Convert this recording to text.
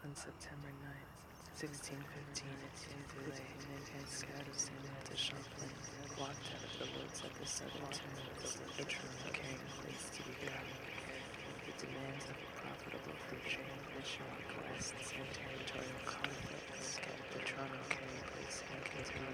On September 9th, 1615, it seemed too late. Indians scattered to Champlain, blocked out of the woods at the southern terminus of the Toronto carrying place to be found. The demands of a profitable fur trade, mission requests, and territorial conflicts kept the Toronto carrying place in case